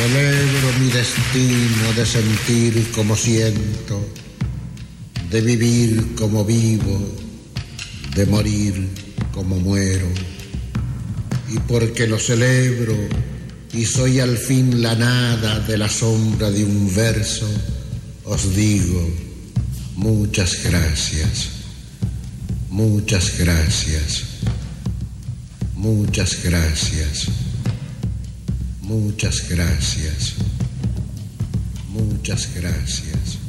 Celebro mi destino de sentir como siento, de vivir como vivo, de morir como muero. Y porque lo celebro y soy al fin la nada de la sombra de un verso, os digo muchas gracias, muchas gracias, muchas gracias, muchas gracias, muchas gracias.